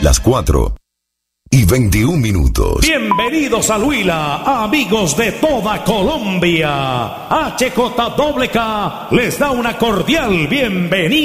Las 4:21. Bienvenidos a Huila, amigos de toda Colombia. HJWK les da una cordial bienvenida.